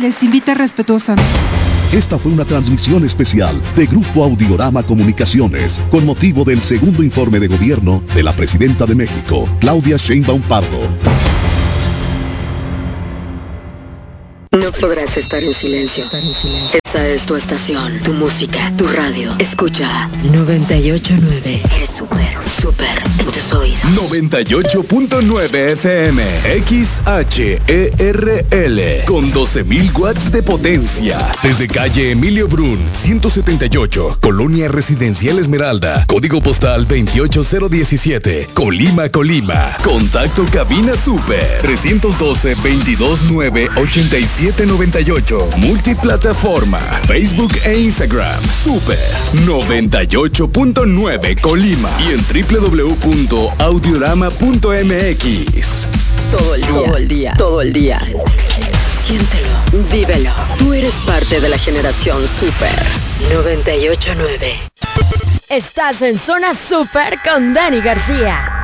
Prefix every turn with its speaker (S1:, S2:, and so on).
S1: les invita respetuosamente.
S2: Esta fue una transmisión especial de Grupo Audiorama Comunicaciones con motivo del segundo informe de gobierno de la Presidenta de México, Claudia Sheinbaum Pardo.
S3: No podrás estar en silencio. Esa es tu estación, tu música, tu radio. Escucha 98.9. Eres súper en tus oídos.
S4: 98.9 FM XHERL con 12.000 watts de potencia. Desde calle Emilio Brun, 178, Colonia Residencial Esmeralda, código postal 28017, Colima. Contacto cabina super 312-229-8798. Multiplataforma, Facebook e Instagram. Super 98.9 Colima y en www.audiorama.mx.
S3: Todo el día. Siéntelo, vívelo. Tú eres parte de la generación Super 98.9.
S5: Estás en Zona Super con Dani García.